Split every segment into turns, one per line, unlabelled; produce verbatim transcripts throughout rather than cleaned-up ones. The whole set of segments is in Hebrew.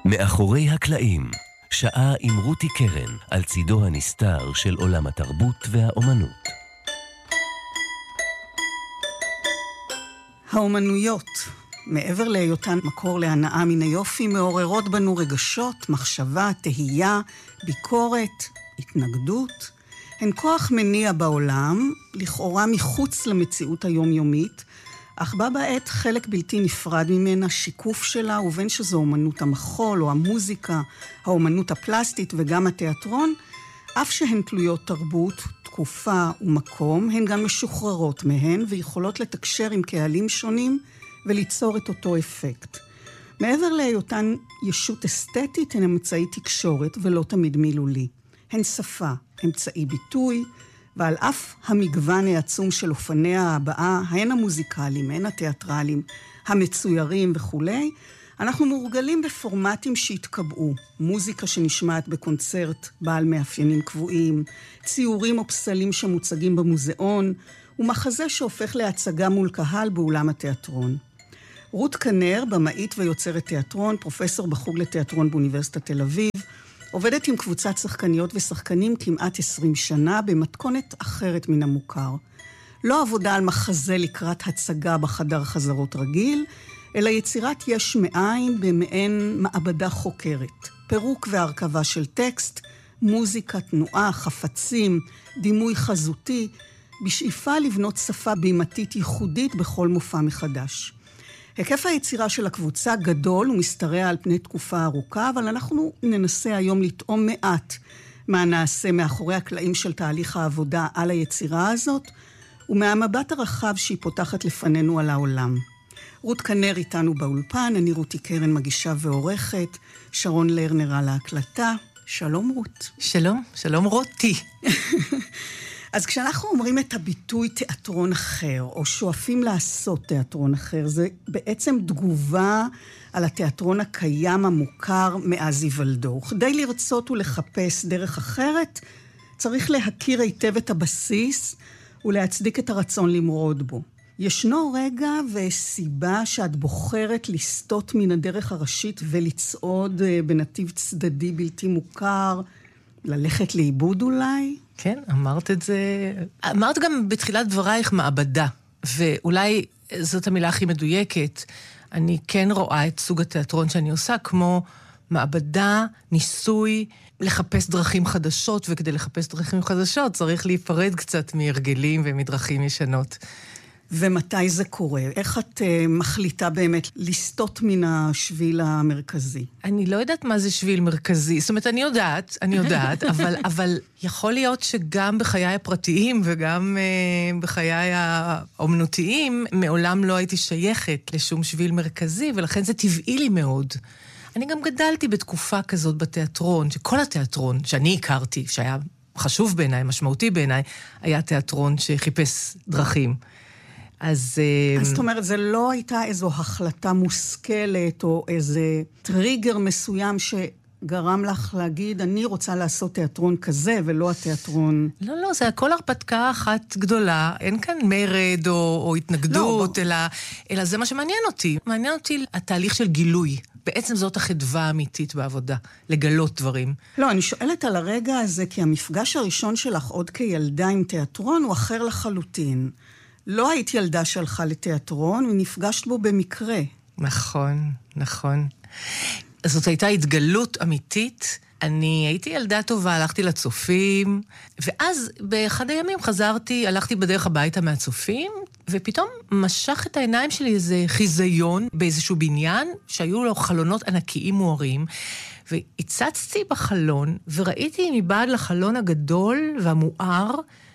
מאחורי הקלעים, שעה עם רותי קרן על צידו הנסתר של עולם התרבות והאומנות.
האומנויות, מעבר להיותן מקור להנאה מן היופי, מעוררות בנו רגשות, מחשבה, תהייה, ביקורת, התנגדות. הן כוח מניע בעולם, לכאורה מחוץ למציאות היומיומית, אך בה בעת חלק בלתי נפרד ממנה, שיקוף שלה, ובין שזו אומנות המחול או המוזיקה, האומנות הפלסטית וגם התיאטרון, אף שהן תלויות תרבות, תקופה ומקום, הן גם משוחררות מהן ויכולות לתקשר עם קהלים שונים וליצור את אותו אפקט. מעבר להיותן ישות אסתטית, הן אמצעי תקשורת ולא תמיד מילולי. הן שפה, אמצעי ביטוי, ועל אף המגוון העצום של אופני ההבעה, הן המוזיקליים, הן התיאטרליים, המצוירים וכו', אנחנו מורגלים בפורמטים שהתקבעו. מוזיקה שנשמעת בקונצרט בעל מאפיינים קבועים, ציורים או פסלים שמוצגים במוזיאון, ומחזה שהופך להצגה מול קהל באולם התיאטרון. רות כנר, במאית ויוצרת תיאטרון, פרופסור בחוג לתיאטרון באוניברסיטת תל אביב, עובדת עם קבוצת שחקניות ושחקנים כמעט עשרים שנה במתכונת אחרת מן המוכר. לא עבודה על מחזה לקראת הצגה בחדר חזרות רגיל, אלא יצירת יש מאין במעין מעבדה חוקרת. פירוק והרכבה של טקסט, מוזיקה, תנועה, חפצים, דימוי חזותי, בשאיפה לבנות שפה בימתית ייחודית בכל מופע מחדש. היקף היצירה של הקבוצה גדול ומשתרע על פני תקופה ארוכה, אבל אנחנו ננסה היום לטעום מעט מה נעשה מאחורי הקלעים של תהליך העבודה על היצירה הזאת, ומהמבט הרחב שהיא פותחת לפנינו על העולם. רות כנר איתנו באולפן, אני רותי קרן מגישה ועורכת, שרון לרנר על ההקלטה. שלום רות.
שלום, שלום רותי.
אז כשאנחנו אומרים את הביטוי תיאטרון אחר, או שואפים לעשות תיאטרון אחר, זה בעצם תגובה על התיאטרון הקיים המוכר מאז היוולדו. כדי לרצות ולחפש דרך אחרת, צריך להכיר היטב את הבסיס ולהצדיק את הרצון למרוד בו. ישנו רגע וסיבה שאת בוחרת לסטות מן הדרך הראשית ולצעוד בנתיב צדדי בלתי מוכר, ללכת לאיבוד אולי?
כן, אמרת את זה. אמרת גם בתחילת דברייך מעבדה, ואולי זאת המילה הכי מדויקת. אני כן רואה את סוג התיאטרון שאני עושה כמו מעבדה, ניסוי, לחפש דרכים חדשות, וכדי לחפש דרכים חדשות צריך להיפרד קצת מהרגלים ומדרכים ישנות.
ומתי זה קורה? איך את uh, מחליטה באמת לסטות מן השביל המרכזי?
אני לא יודעת מה זה שביל מרכזי. זאת אומרת, אני יודעת, אני יודעת, אבל, אבל יכול להיות שגם בחיי הפרטיים וגם uh, בחיי האומנותיים, מעולם לא הייתי שייכת לשום שביל מרכזי, ולכן זה טבעי לי מאוד. אני גם גדלתי בתקופה כזאת בתיאטרון, שכל התיאטרון שאני הכרתי, שהיה חשוב בעיניי, משמעותי בעיניי, היה תיאטרון שחיפש דרכים. אז...
אז זאת אומרת, זה לא הייתה איזו החלטה מושכלת, או איזה טריגר מסוים שגרם לך להגיד, אני רוצה לעשות תיאטרון כזה, ולא התיאטרון...
לא, לא, זה הכל הרפתקה אחת גדולה, אין כאן מרד או, או התנגדות, לא, אלא, אלא זה מה שמעניין אותי. מעניין אותי התהליך של גילוי. בעצם זאת החדווה האמיתית בעבודה, לגלות דברים.
לא, אני שואלת על הרגע הזה, כי המפגש הראשון שלך עוד כילדה עם תיאטרון הוא אחר לחלוטין. לא היית ילדה שהלכה לתיאטרון, ונפגשת בו במקרה.
נכון, נכון. זאת הייתה התגלות אמיתית. אני הייתי ילדה טובה, הלכתי לצופים, ואז באחד הימים חזרתי, הלכתי בדרך הביתה מהצופים, ופתאום משך את העיניים שלי איזה חיזיון באיזשהו בניין, שהיו לו חלונות ענקיים מוארים, והצצתי בחלון, וראיתי מבעד לחלון הגדול והמואר,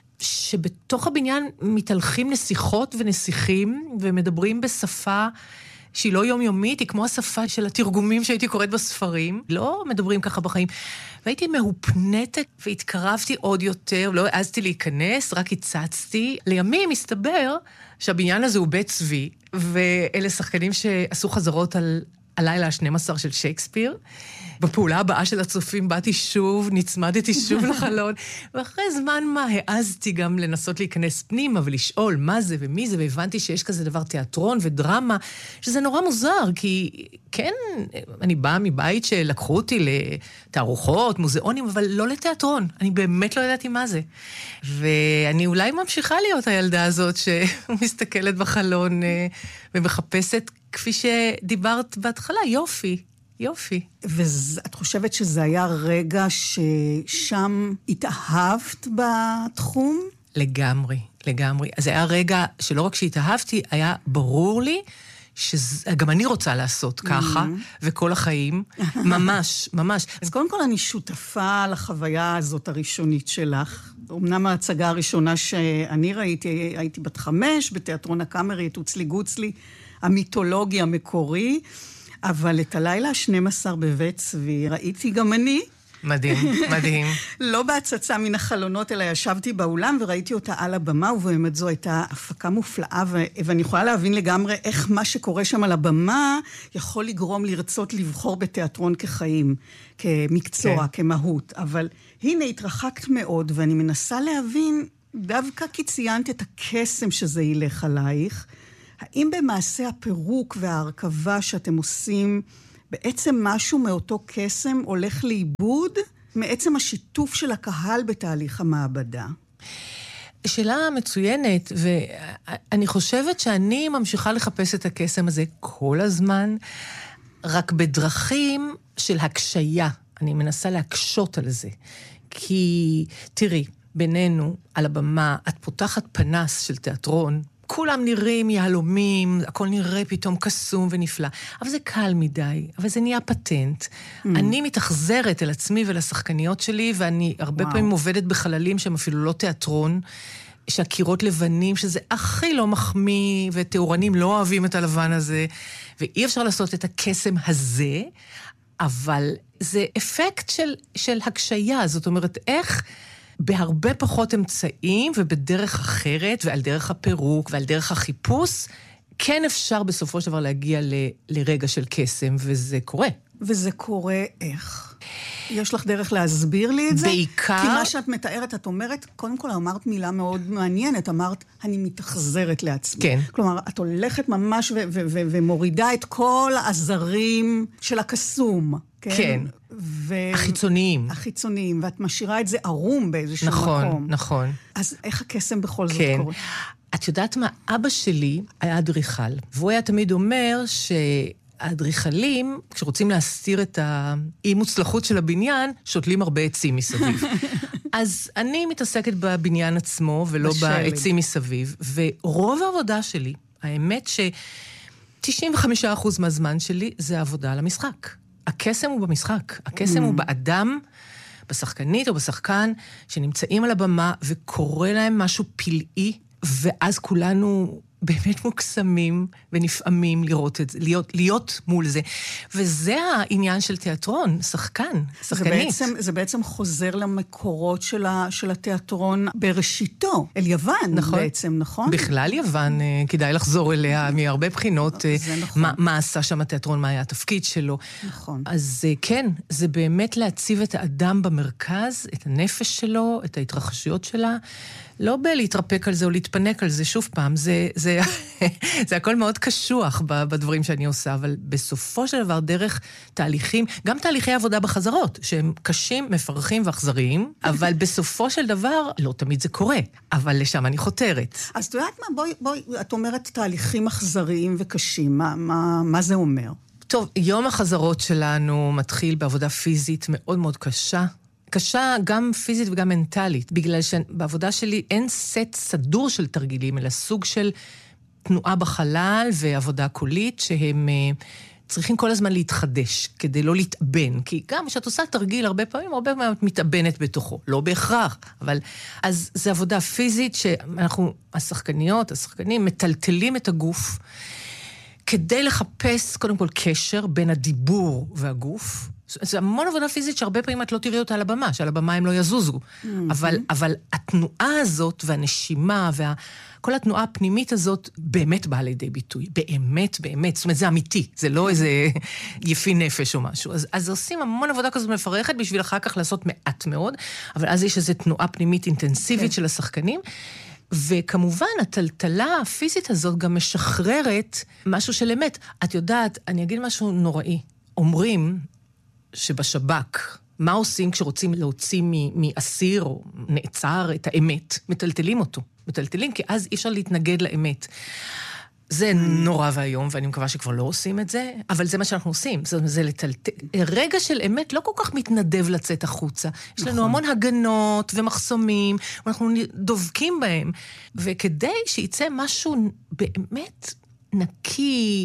שבתוך הבניין מתהלכים נסיכות ונסיכים, ומדברים בשפה שהיא לא יומיומית, היא כמו השפה של התרגומים שהייתי קוראת בספרים, לא מדברים ככה בחיים. והייתי מהופנטת והתקרבתי עוד יותר, לא העזתי להיכנס, רק הצצתי. לימים מסתבר שהבניין הזה הוא בית צבי, ואלה שחקנים שעשו חזרות על, הלילה ה-שנים עשר של שייקספיר. בפעולה הבאה של הצופים באתי שוב, נצמדתי שוב לחלון, ואחרי זמן מה העזתי גם לנסות להיכנס פנימה ולשאול מה זה ומי זה, והבנתי שיש כזה דבר תיאטרון ודרמה, שזה נורא מוזר, כי כן, אני באה מבית שלקחו אותי לתערוכות, מוזיאונים, אבל לא לתיאטרון. אני באמת לא ידעתי מה זה. ואני אולי ממשיכה להיות הילדה הזאת שמסתכלת בחלון ומחפשת, כפי שדיברת בהתחלה, יופי. יופי.
ואת חושבת שזה היה רגע ששם התאהבת בתחום?
לגמרי, לגמרי. אז זה היה רגע שלא רק שהתאהבתי, היה ברור לי שגם אני רוצה לעשות ככה, וכל החיים, ממש, ממש.
אז קודם כל אני שותפה לחוויה הזאת הראשונית שלך. אמנם ההצגה הראשונה שאני ראיתי, הייתי בת חמש, בתיאטרון הקאמרי, את אוצלי גוצלי, המיתולוגי המקורי, אבל את הלילה ה-שנים עשר בבית צבי ראיתי גם אני.
מדהים, מדהים.
לא בהצצה מן החלונות, אלא ישבתי באולם וראיתי אותה על הבמה, ובאמת זו הייתה הפקה מופלאה, ו- ואני יכולה להבין לגמרי איך מה שקורה שם על הבמה יכול לגרום לרצות לבחור בתיאטרון כחיים, כמקצוע, כן. כמהות. אבל הנה התרחקת מאוד, ואני מנסה להבין, דווקא כי ציינת את הקסם שזה ילך עלייך, האם במעשה הפירוק וההרכבה שאתם עושים, בעצם משהו מאותו קסם הולך לאיבוד, מעצם השיתוף של הקהל בתהליך המעבדה?
שאלה מצוינת, ואני חושבת שאני ממשיכה לחפש את הקסם הזה כל הזמן, רק בדרכים של הקשיה. אני מנסה להקשות על זה. כי, תראי, בינינו, על הבמה, את פותחת פנס של תיאטרון, כולם נראים יהלומים, הכל נראה פתאום קסום ונפלא. אבל זה קל מדי, אבל זה נהיה פטנט. Mm. אני מתחזרת אל עצמי ולשחקניות שלי, ואני הרבה וואו. פעמים עובדת בחללים שהם אפילו לא תיאטרון, שהקירות לבנים, שזה הכי לא מחמיא, ותאורנים לא אוהבים את הלבן הזה, ואי אפשר לעשות את הקסם הזה, אבל זה אפקט של, של הקשיה, זאת אומרת, איך בהרבה פחות אמצעים ובדרך אחרת, ועל דרך הפירוק ועל דרך החיפוש, כן אפשר בסופו של דבר להגיע ל, לרגע של קסם, וזה קורה.
וזה קורה איך? יש לך דרך להסביר לי את זה?
בעיקר...
כי מה שאת מתארת, את אומרת, קודם כל אמרת מילה מאוד מעניינת, אמרת, אני מתחזרת לעצמי.
כן.
כלומר, את הולכת ממש ו- ו- ו- ומורידה את כל העזרים של הקסום. כן.
כן.
ו...
החיצוניים.
החיצוניים, ואת משאירה את זה ערום באיזשהו
נכון,
מקום.
נכון, נכון.
אז איך הקסם בכל זאת
כן.
קורה?
את יודעת מה? אבא שלי היה אדריכל, והוא היה תמיד אומר שהאדריכלים, כשרוצים להסתיר את האי-מוצלחות של הבניין, שותלים הרבה עצים מסביב. אז אני מתעסקת בבניין עצמו, ולא בשלג. בעצים מסביב, ורוב העבודה שלי, האמת ש-תשעים וחמישה אחוז מהזמן שלי, זה עבודה על המשחק. הקסם הוא במשחק, הקסם mm. הוא באדם, בשחקנית או בשחקן, שנמצאים על הבמה וקורא להם משהו פלאי, ואז כולנו באמת מוקסמים ונפעמים לראות את זה, להיות, להיות מול זה. וזה העניין של תיאטרון, שחקן, שחקנית.
זה בעצם, זה בעצם חוזר למקורות של, ה, של התיאטרון בראשיתו, אל יוון נכון. בעצם, נכון?
בכלל יוון, כדאי לחזור אליה מהרבה בחינות, נכון. מה, מה עשה שם התיאטרון, מה היה התפקיד שלו.
נכון.
אז כן, זה באמת להציב את האדם במרכז, את הנפש שלו, את ההתרחשויות שלה, לא בלהתרפק על זה או להתפנק על זה, שוב פעם, זה, זה, זה הכל מאוד קשוח בדברים שאני עושה, אבל בסופו של דבר דרך תהליכים, גם תהליכי עבודה בחזרות, שהם קשים, מפרכים ואכזריים, אבל בסופו של דבר, לא תמיד זה קורה, אבל לשם אני חותרת.
אז את יודעת מה, בואי, בואי, את אומרת תהליכים אכזריים וקשים, מה, מה, מה זה אומר?
טוב, יום החזרות שלנו מתחיל בעבודה פיזית מאוד מאוד קשה, קשה גם פיזית וגם מנטלית, בגלל שבעבודה שלי אין סט סדור של תרגילים, אלא סוג של תנועה בחלל ועבודה קולית, שהם uh, צריכים כל הזמן להתחדש, כדי לא להתאבן, כי גם כשאת עושה תרגיל הרבה פעמים, הרבה פעמים את מתאבנת בתוכו, לא בהכרח, אבל אז זה עבודה פיזית שאנחנו, השחקניות, השחקנים, מטלטלים את הגוף, כדי לחפש קודם כל קשר בין הדיבור והגוף, זה המון עבודה פיזית שהרבה פעמים את לא תראי אותה על הבמה, שעל הבמה הם לא יזוזו. אבל, אבל התנועה הזאת והנשימה וכל התנועה הפנימית הזאת באמת באה לידי ביטוי. באמת, באמת. זאת אומרת, זה אמיתי. זה לא איזה יפי נפש או משהו. אז, אז עושים המון עבודה כזאת מפרכת בשביל אחר כך לעשות מעט מאוד, אבל אז יש איזו תנועה פנימית אינטנסיבית של השחקנים. וכמובן, הטלטלה הפיזית הזאת גם משחררת משהו של אמת. את יודעת, אני אגיד משהו נוראי. אומרים שבשב"כ, מה עושים כשרוצים להוציא מאסיר או נעצר את האמת? מטלטלים אותו. מטלטלים, כי אז אי אפשר להתנגד לאמת. זה נורא והיום, ואני מקווה שכבר לא עושים את זה, אבל זה מה שאנחנו עושים. זה, זה לטלטל. רגע של אמת לא כל כך מתנדב לצאת החוצה. יש לנו המון הגנות ומחסומים, ואנחנו דובקים בהם. וכדי שיצא משהו באמת נקי,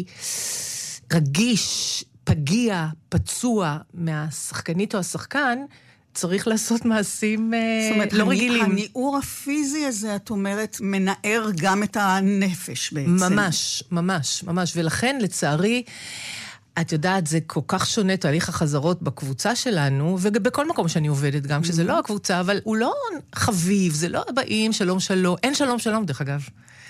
רגיש, פגיע, פצוע מהשחקנית או השחקן, צריך לעשות מעשים אומרת, לא
הני,
רגילים.
הניעור הפיזי הזה, את אומרת, מנער גם את הנפש בעצם.
ממש, ממש, ממש. ולכן, לצערי, את יודעת, זה כל כך שונה תהליך החזרות בקבוצה שלנו, ובכל מקום שאני עובדת גם, שזה לא הקבוצה, אבל הוא לא חביב, זה לא הבאים, שלום שלום, אין שלום שלום דרך אגב.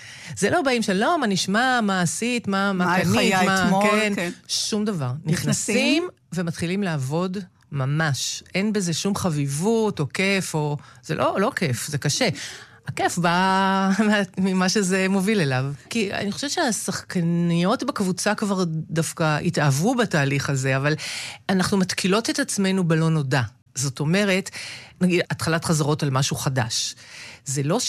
זה לא באים שלום, מה נשמע, מה עשית, מה, מה, מה קנית, מה, אתמול, כן, כן, שום דבר. נכנסים, נכנסים ומתחילים לעבוד ממש. אין בזה שום חביבות או כיף, או... זה לא, לא כיף, זה קשה. הכיף בא ממה שזה מוביל אליו. כי אני חושבת שהשחקניות בקבוצה כבר דווקא התאהבו בתהליך הזה, אבל אנחנו מתקילות את עצמנו בלא נודע. זאת אומרת, נגיד, התחלת חזרות על משהו חדש. זה לא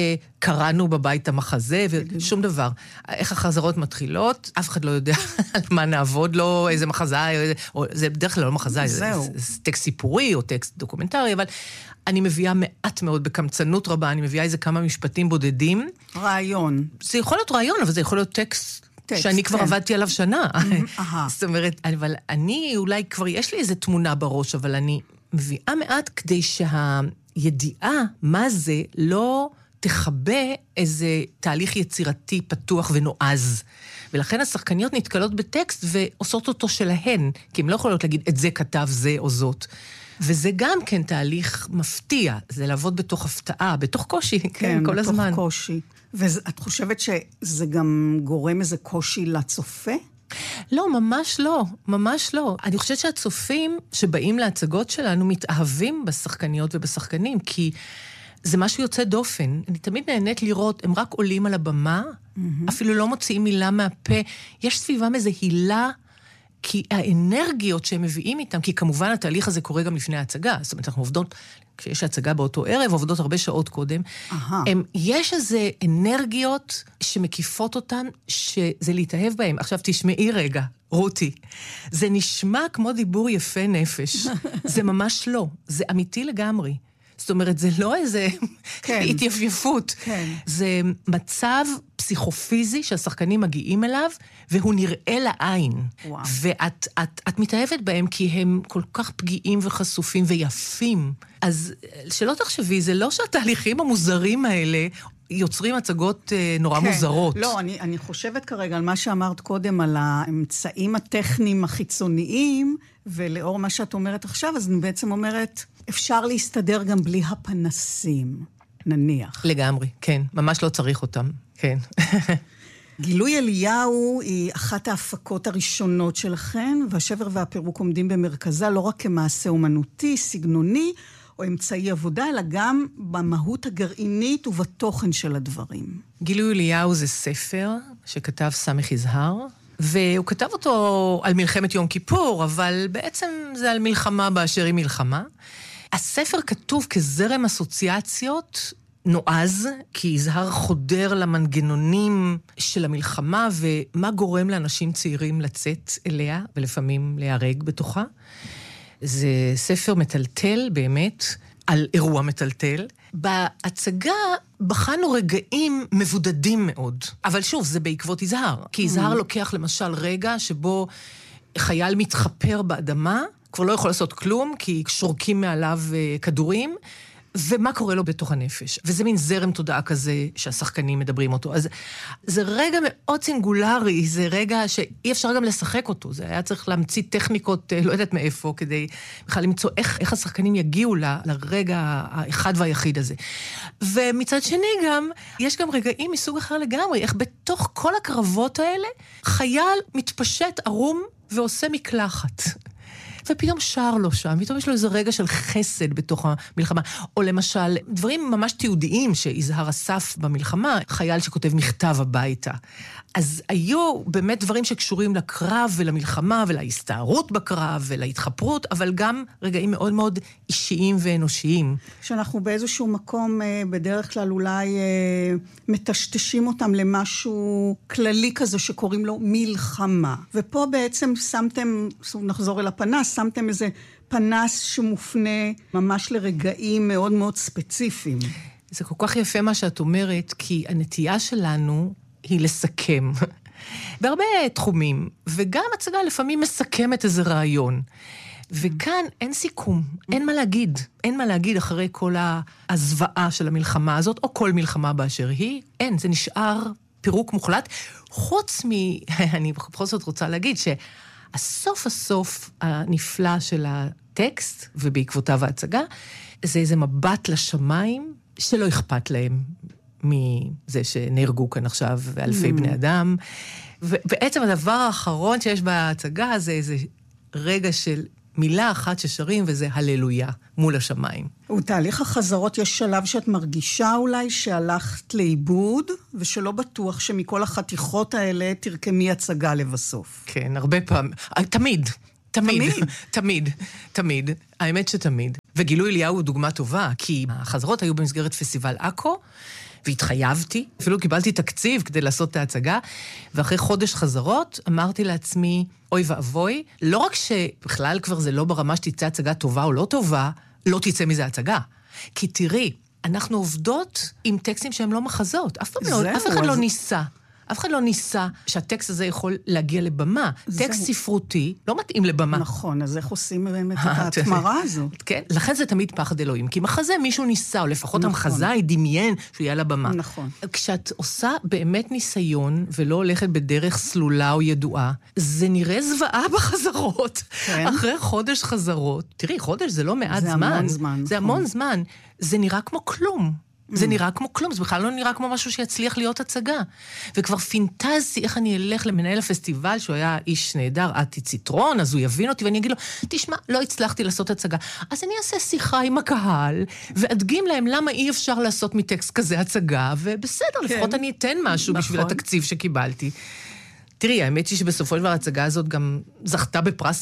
שקראנו בבית המחזה ושום דבר. איך החזרות מתחילות, אף אחד לא יודע על מה נעבוד, לא איזה מחזה, או זה בדרך כלל לא מחזה, זה טקסט סיפורי או טקסט דוקומנטרי, אבל אני מביאה מעט מאוד בקמצנות רבה, אני מביאה איזה כמה משפטים בודדים.
רעיון.
זה יכול להיות רעיון, אבל זה יכול להיות טקסט, טקסט שאני כבר כן. עבדתי עליו שנה. זאת אומרת, אבל אני אולי כבר יש לי איזה תמונה בראש, אבל אני מביאה מעט כדי שהידיעה מה זה לא תחבא איזה תהליך יצירתי פתוח ונועז. ולכן השחקניות נתקלות בטקסט ועושות אותו שלהן, כי הן לא יכולות להגיד את זה כתב זה או זאת. וזה גם כן תהליך מפתיע, זה לעבוד בתוך הפתעה, בתוך קושי, כן, כן כל הזמן. כן,
בתוך קושי. ואת חושבת שזה גם גורם איזה קושי לצופה?
לא, ממש לא, ממש לא. אני חושבת שהצופים שבאים להצגות שלנו מתאהבים בשחקניות ובשחקנים, כי זה משהו יוצא דופן. אני תמיד נהנית לראות, הם רק עולים על הבמה, mm-hmm. אפילו לא מוציאים מילה מהפה. יש סביבם איזו הילה, כי האנרגיות שהם מביאים איתם, כי כמובן התהליך הזה קורה גם לפני ההצגה, זאת אומרת, אנחנו עובדות, כשיש הצגה באותו ערב, עובדות הרבה שעות קודם, הם, יש איזה אנרגיות שמקיפות אותן, שזה להתאהב בהם. עכשיו תשמעי רגע, רותי, זה נשמע כמו דיבור יפה נפש, זה ממש לא, זה אמיתי לגמרי. זאת אומרת, זה לא איזה כן. התייפייפות. כן. זה מצב פסיכופיזי שהשחקנים מגיעים אליו, והוא נראה לעין. וואו. ואת את, את מתאהבת בהם כי הם כל כך פגיעים וחשופים ויפים. אז שלא תחשבי, זה לא שהתהליכים המוזרים האלה יוצרים הצגות נורא כן. מוזרות.
לא, אני, אני חושבת כרגע על מה שאמרת קודם, על האמצעים הטכניים החיצוניים, ולאור מה שאת אומרת עכשיו, אז אני בעצם אומרת, אפשר להסתדר גם בלי הפנסים, נניח.
לגמרי, כן. ממש לא צריך אותם, כן.
גילוי אליהו היא אחת ההפקות הראשונות שלכן, והשבר והפירוק עומדים במרכזה, לא רק כמעשה אומנותי, סגנוני, או אמצעי עבודה, אלא גם במהות הגרעינית ובתוכן של הדברים.
גילוי אליהו זה ספר שכתב סמך יזהר, והוא כתב אותו על מלחמת יום כיפור, אבל בעצם זה על מלחמה באשר היא מלחמה. הספר כתוב כזרם אסוציאציות נועז, כי יזהר חודר למנגנונים של המלחמה, ומה גורם לאנשים צעירים לצאת אליה, ולפעמים להיהרג בתוכה. זה ספר מטלטל באמת, על אירוע מטלטל. בהצגה בחנו רגעים מבודדים מאוד. אבל שוב, זה בעקבות יזהר. כי יזהר לוקח למשל רגע שבו חייל מתחפר באדמה, כבר לא יכול לעשות כלום, כי שורקים מעליו כדורים, ומה קורה לו בתוך הנפש. וזה מין זרם תודעה כזה שהשחקנים מדברים אותו. אז זה רגע מאוד סינגולרי, זה רגע שאי אפשר גם לשחק אותו. זה היה צריך להמציא טכניקות, לא יודעת מאיפה, כדי בכלל למצוא איך, איך השחקנים יגיעו ל, לרגע האחד והיחיד הזה. ומצד שני גם, יש גם רגעים מסוג אחר לגמרי, איך בתוך כל הקרבות האלה, חייל מתפשט ערום ועושה מקלחת. ופתאום שר לו שם, פתאום יש לו איזה רגע של חסד בתוך המלחמה. או למשל, דברים ממש תיעודיים שיזהר אסף במלחמה, חייל שכותב מכתב הביתה. אז היו באמת דברים שקשורים לקרב ולמלחמה ולהסתערות בקרב ולהתחפרות, אבל גם רגעים מאוד מאוד אישיים ואנושיים.
שאנחנו באיזשהו מקום בדרך כלל אולי מטשטשים אותם למשהו כללי כזה שקוראים לו מלחמה. ופה בעצם שמתם, נחזור אל הפנס, שמתם איזה פנס שמופנה ממש לרגעים מאוד מאוד ספציפיים.
זה כל כך יפה מה שאת אומרת, כי הנטייה שלנו היא לסכם. בהרבה תחומים, וגם הצגה לפעמים מסכמת איזה רעיון. וכאן אין סיכום, אין מה להגיד. אין מה להגיד אחרי כל הזוועה של המלחמה הזאת, או כל מלחמה באשר היא. אין, זה נשאר פירוק מוחלט. חוץ מ... אני בכל זאת רוצה להגיד שהסוף הסוף הנפלא של הטקסט, ובעקבותיו ההצגה, זה איזה מבט לשמיים שלא אכפת להם. מזה שנהרגו כאן עכשיו ואלפי בני אדם. ובעצם הדבר האחרון שיש בהצגה זה איזה רגע של מילה אחת ששרים, וזה הללויה מול השמיים.
ותהליך החזרות יש שלב שאת מרגישה אולי שהלכת לאיבוד, ושלא בטוח שמכל החתיכות האלה תרקמי הצגה לבסוף.
כן, הרבה פעמים. תמיד. תמיד, תמיד, תמיד, האמת שתמיד. וגילוי אליהו הוא דוגמה טובה, כי החזרות היו במסגרת פסטיבל אקו, והתחייבתי, אפילו קיבלתי תקציב כדי לעשות את ההצגה, ואחרי חודש חזרות אמרתי לעצמי, אוי ואבוי, לא רק שבכלל כבר זה לא ברמה שתצא הצגה טובה או לא טובה, לא תצא מזה הצגה. כי תראי, אנחנו עובדות עם טקסטים שהם לא מחזות, אף פעם לא, אף אחד לא ניסה. אף אחד לא ניסה שהטקסט הזה יכול להגיע לבמה. טקסט ספרותי לא מתאים לבמה.
נכון, אז איך עושים באמת את ההתמרה הזו?
כן, לכן זה תמיד פחד אלוהים. כי מחזה מישהו ניסה, או לפחות המחזה דמיין שהוא יהיה לבמה.
נכון.
כשאת עושה באמת ניסיון, ולא הולכת בדרך סלולה או ידועה, זה נראה זוועה בחזרות. אחרי חודש חזרות, תראי, חודש זה לא מעט זמן.
זה המון זמן.
זה המון זמן. זה נראה כמו כלום. זה נראה כמו כלום, זה בכלל לא נראה כמו משהו שיצליח להיות הצגה. וכבר פינטזתי איך אני אלך למנהל הפסטיבל, שהוא היה איש נהדר, עתי ציטרון, אז הוא יבין אותי, ואני אגיד לו, תשמע, לא הצלחתי לעשות הצגה. אז אני אעשה שיחה עם הקהל, ואדגים להם למה אי אפשר לעשות מטקסט כזה הצגה, ובסדר, לפחות אני אתן משהו בשביל התקציב שקיבלתי. תראי, האמת היא שבסופו של דבר ההצגה הזאת גם זכתה בפרס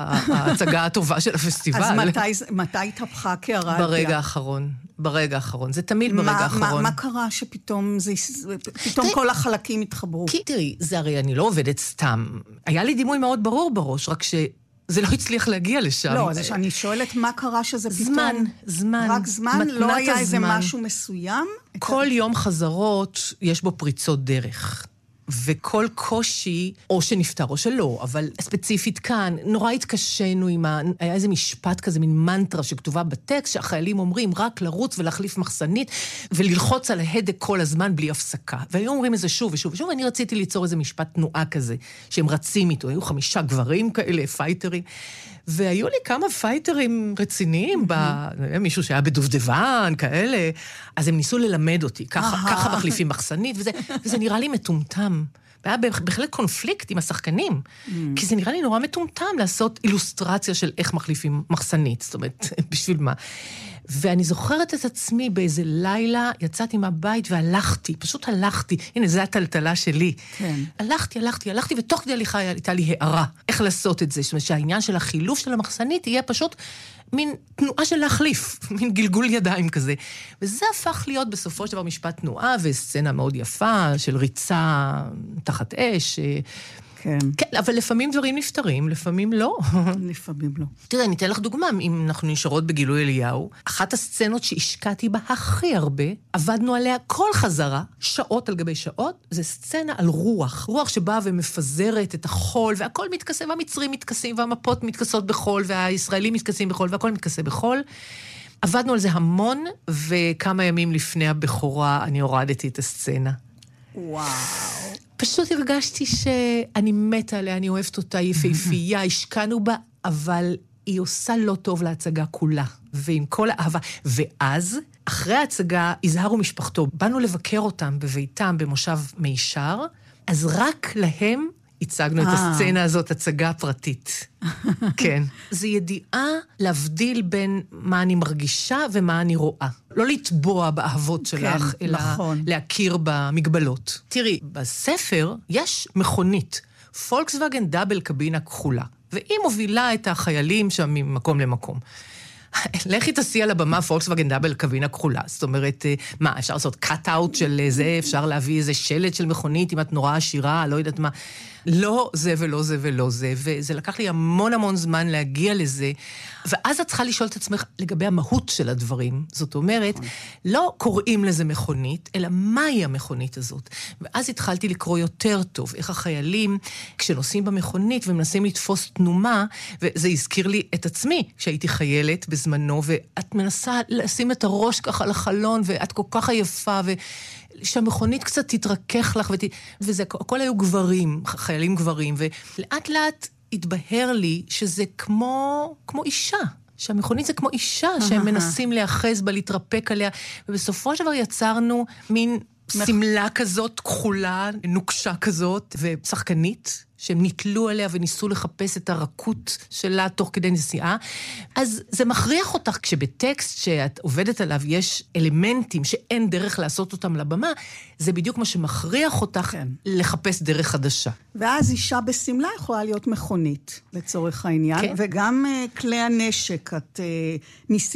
ההצגה הטובה של הפסטיבל.
אז מתי התהפכה קערה?
ברגע האחרון. ברגע האחרון. זה תמיד ברגע האחרון.
מה קרה שפתאום פתאום כל החלקים התחברו?
כי תראי, זה הרי אני לא עובדת סתם. היה לי דימוי מאוד ברור בראש, רק שזה לא הצליח להגיע לשם.
לא, זה שאני שואלת מה קרה שזה פתאום...
זמן, זמן.
רק זמן? לא היה איזה משהו מסוים?
כל יום חזרות יש בו פריצות דרך. וכל קושי, או שנפטר או שלא, אבל ספציפית כאן, נורא התקשנו עם ה... היה איזה משפט כזה, מין מנטרה שכתובה בטקסט, שהחיילים אומרים רק לרוץ ולהחליף מחסנית, וללחוץ על ההדק כל הזמן בלי הפסקה. והיו אומרים איזה שוב ושוב ושוב, ואני רציתי ליצור איזה משפט תנועה כזה, שהם רצים איתו, היו חמישה גברים כאלה, פייטרים, והיו לי כמה פייטרים רציניים, ב... מישהו שהיה בדובדבן, כאלה, אז הם ניסו ללמד אותי, ככה, ככה מחליפים מחסנית, וזה, וזה נראה לי מטומטם. והיה בהחלט קונפליקט עם השחקנים, כי זה נראה לי נורא מטומטם לעשות אילוסטרציה של איך מחליפים מחסנית, זאת אומרת, בשביל מה. ואני זוכרת את עצמי באיזה לילה, יצאתי מהבית והלכתי, פשוט הלכתי, הנה, זו הטלטלה שלי.
כן.
הלכתי, הלכתי, הלכתי, ותוך כדי הליכה הייתה לי הערה, איך לעשות את זה, זאת אומרת שהעניין של החילוף של המחסנית יהיה פשוט מין תנועה של להחליף, מין גלגול ידיים כזה. וזה הפך להיות בסופו של דבר משפט תנועה, וסצנה מאוד יפה של ריצה תחת אש,
כן.
כן, אבל לפעמים דברים נפטרים, לפעמים לא.
לפעמים לא.
תראה, אני אתן לך דוגמה, אם אנחנו נשארות בגילוי אליהו, אחת הסצנות שהשקעתי בה הכי הרבה, עבדנו עליה כל חזרה, שעות על גבי שעות, זה סצנה על רוח, רוח שבאה ומפזרת את החול, והכל מתכסה, והמצרים מתכסים, והמפות מתכסות בחול, והישראלים מתכסים בחול, והכל מתכסה בחול. עבדנו על זה המון, וכמה ימים לפני הבכורה אני הורדתי את הסצנה.
וואו.
פשוט הרגשתי שאני מתה עליה, אני אוהבת אותה, יפהפייה, השקענו בה, אבל היא עושה לא טוב להצגה כולה, ועם כל האהבה. ואז, אחרי ההצגה, הזהרו משפחתו, באנו לבקר אותם בביתם, במושב מישר, אז רק להם הצגנו את הסצנה הזאת, הצגה פרטית. כן. זו ידיעה להבדיל בין מה אני מרגישה ומה אני רואה. לא לטבוע באהבות שלך, אלא להכיר במגבלות. תראי, בספר יש מכונית, פולקסווגן דאבל קבינה כחולה, והיא מובילה את החיילים שם ממקום למקום. לכי תעשי על הבמה פולקסווגן דאבל קבינה כחולה. זאת אומרת, מה, אפשר לעשות קאט-אאוט של זה, אפשר להביא איזה שלט של מכונית, אם את נורא עשירה, לא יודעת מה. לא זה ולא זה ולא זה, וזה לקח לי המון המון זמן להגיע לזה, ואז את צריכה לשאול את עצמך לגבי המהות של הדברים. זאת אומרת, לא קוראים לזה מכונית, אלא מהי המכונית הזאת. ואז התחלתי לקרוא יותר טוב, איך החיילים, כשנוסעים במכונית ומנסים לתפוס תנומה, וזה הזכיר לי את עצמי, כשהייתי חיילת בזמנו, ואת מנסה לשים את הראש ככה לחלון, ואת כל כך עייפה, ו... שהמכונית קצת תתרכך לך, ות... וזה, הכל היו גברים, חיילים גברים, ולאט לאט התבהר לי שזה כמו, כמו אישה, שהמכונית זה כמו אישה, שהם מנסים להיאחז בה, להתרפק עליה, ובסופו של דבר יצרנו מין סמלה כזאת, כחולה, נוקשה כזאת, ושחקנית, שהם נתלו עליה וניסו לחפש את הרכות שלה תוך כדי נסיעה. אז זה מכריח אותך, כשבטקסט שאת עובדת עליו יש אלמנטים שאין דרך לעשות אותם לבמה, זה בדיוק מה שמכריח אותך כן. לחפש דרך חדשה.
ואז אישה בסמלה יכולה להיות מכונית, לצורך העניין, כן. וגם uh, כלי הנשק, את uh, ניסית